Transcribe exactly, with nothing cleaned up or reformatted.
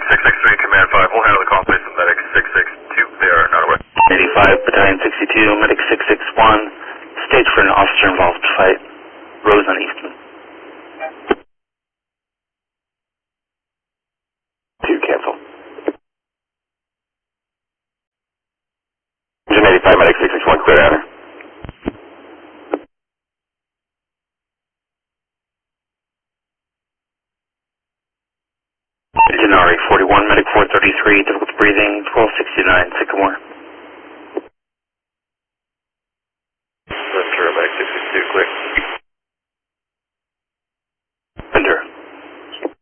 six six three, Command five, we'll handle the call, place of Medic six six two, they are not aware. eighty-five, Battalion sixty-two, Medic six